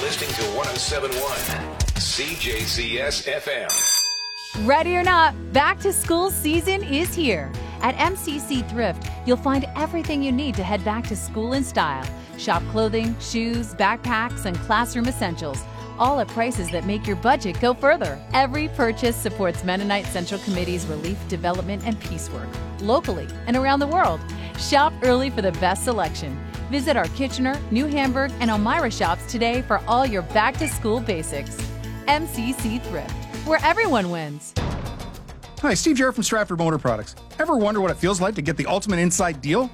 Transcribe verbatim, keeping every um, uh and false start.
listening to one oh seven point one C J C S F M. Ready or not, back to school season is here. At M C C Thrift, you'll find everything you need to head back to school in style. Shop clothing, shoes, backpacks, and classroom essentials, all at prices that make your budget go further. Every purchase supports Mennonite Central Committee's relief, development, and peace work, locally and around the world. Shop early for the best selection. Visit our Kitchener, New Hamburg, and Elmira shops today for all your back-to-school basics. M C C Thrift, where everyone wins. Hi, Steve Jarrett from Stratford Motor Products. Ever wonder what it feels like to get the ultimate inside deal?